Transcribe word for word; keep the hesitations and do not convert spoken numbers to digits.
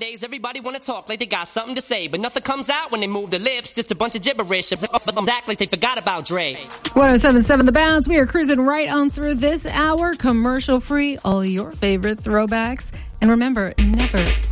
Nowadays, everybody wanna talk like they got something to say, but nothing comes out when they move their lips, just a bunch of gibberish. Act like they forgot about Dre. one oh seven point seven The Bounce. We are cruising right on through this hour, commercial free, all your favorite throwbacks. And remember, never